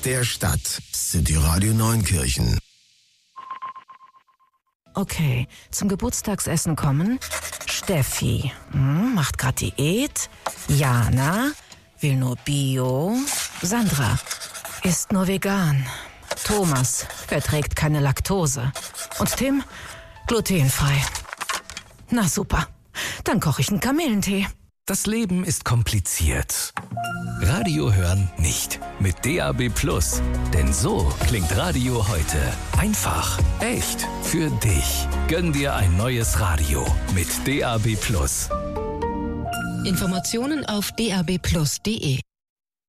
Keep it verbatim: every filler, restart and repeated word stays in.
Herz der Stadt. City Radio Neunkirchen. Okay, zum Geburtstagsessen kommen Steffi, hm, macht grad Diät. Jana, will nur Bio. Sandra, isst nur vegan. Thomas, verträgt keine Laktose. Und Tim, glutenfrei. Na super, dann koche ich einen Kamillentee. Das Leben ist kompliziert. Radio hören nicht. Mit D A B Plus. Denn so klingt Radio heute. Einfach, echt, für dich. Gönn dir ein neues Radio mit D A B Plus. Informationen auf d a b plus punkt d e.